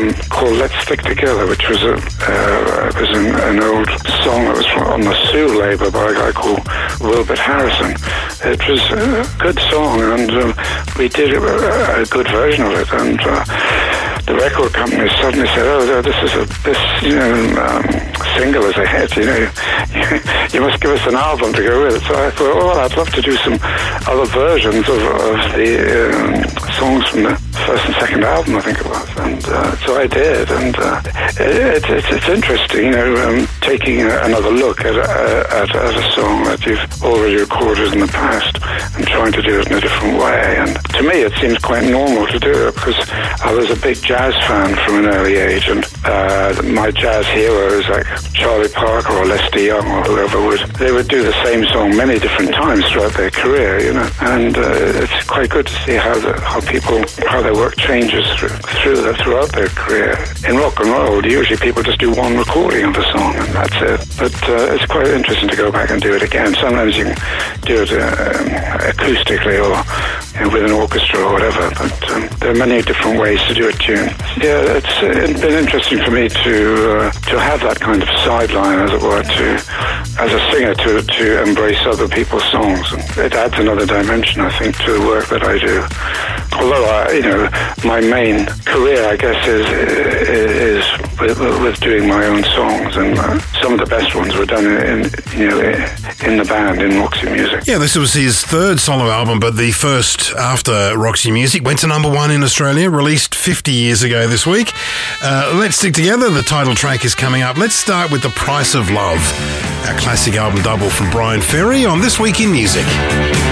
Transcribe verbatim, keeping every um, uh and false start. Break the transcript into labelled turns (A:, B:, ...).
A: um, called Let's Stick Together, which was a uh, was an, an old song that was on the Sue label by a guy called Wilbert Harrison. It was a good song, and um, we did a, a good version of it, and uh, the record company suddenly said, "Oh, this is a this you know um, single is a hit. You know, you must give us an album to go with it." So I thought, "Oh, well, I'd love to do some other versions of, of the um, songs from the first and second album, I think it was." And uh, so I did, and uh, it, it, it's interesting, you know, um, taking another look at a, at, at a song that you've already recorded in the past and trying to do it in a different way. And to me, it seems quite normal to do it because I was a big jazz fan from an early age, and uh, my jazz heroes like Charlie Parker or Lester Young or whoever would, they would do the same song many different times throughout their career, you know. And uh, it's quite good to see how the, how people, how their work changes through, through the, throughout their career. In rock and roll, usually people just do one recording of a song and that's it. But uh, it's quite interesting to go back and do it again. Sometimes you can do it uh, acoustically or you know, with an orchestra or whatever, but um, there are many different ways to do a tune. Yeah, it's, it's been interesting for me to uh, to have that kind of sideline, as it were, to as a singer to to embrace other people's songs. And it adds another dimension, I think, to the work that I do. Although I, you know, my main career, I guess, is is with, with doing my own songs, and uh, some of the best ones were done in, you know, in the band in Roxy Music.
B: Yeah, this was his third solo album, but the first after Roxy Music. Went to number one in Australia, released fifty years ago this week. Uh, Let's Stick Together, the title track is coming up. Let's start with The Price of Love, our classic album double from Brian Ferry on This Week in Music.